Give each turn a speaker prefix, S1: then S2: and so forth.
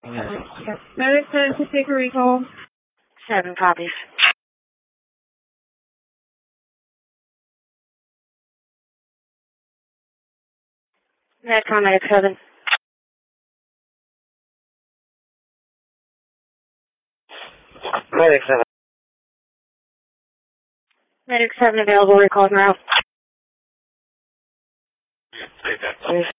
S1: Medic says to take a recall.
S2: 7 copies. Medcom, Medic 7.
S3: Medic 7.
S2: Medic 7 available, recalls now.
S3: Take that, please.